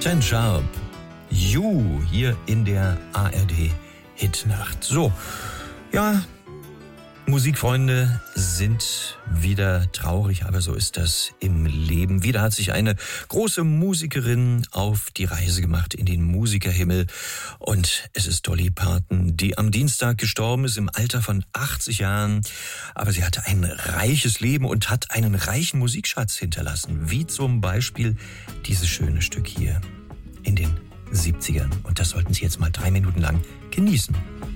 Ten Sharp, You, hier in der ARD Hitnacht. So, ja, Musikfreunde sind wieder traurig, aber so ist das im Leben. Wieder hat sich eine große Musikerin auf die Reise gemacht in den Musikerhimmel. Und es ist Dolly Parton, die am Dienstag gestorben ist im Alter von 80 Jahren. Aber sie hatte ein reiches Leben und hat einen reichen Musikschatz hinterlassen. Wie zum Beispiel dieses schöne Stück hier in den 70ern. Und das sollten Sie jetzt mal 3 Minuten lang genießen.